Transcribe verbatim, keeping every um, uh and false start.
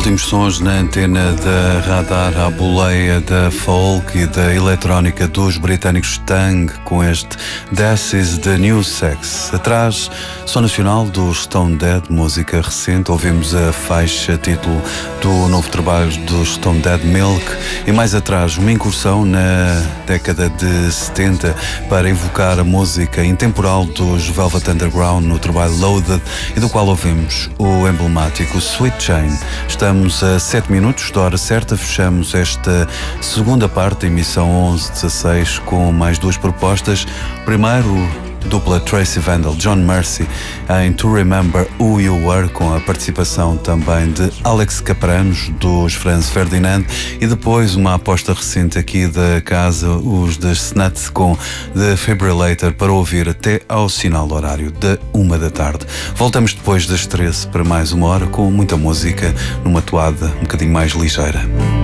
últimos sons na antena da Radar à boleia da folk e da eletrónica dos britânicos Tang, com este This is the New Sex. Atrás, som nacional dos Stone Dead, música recente. Ouvimos a faixa título do novo trabalho dos Stone Dead, Milk. E mais atrás, uma incursão na década de setenta para evocar a música intemporal dos Velvet Underground no trabalho Loaded, e do qual ouvimos o emblemático Sweet Chain. Estamos a sete minutos da hora certa, fechamos esta segunda parte da emissão onze dezasseis com mais duas propostas. Primeiro, dupla Tracy Vandal, John Mercy em To Remember Who You Were, com a participação também de Alex Capranos dos Franz Ferdinand, e depois uma aposta recente aqui da casa, os das Snuts, com The Fibrillator, para ouvir até ao sinal horário da uma da tarde. Voltamos depois das treze para mais uma hora com muita música numa toada um bocadinho mais ligeira.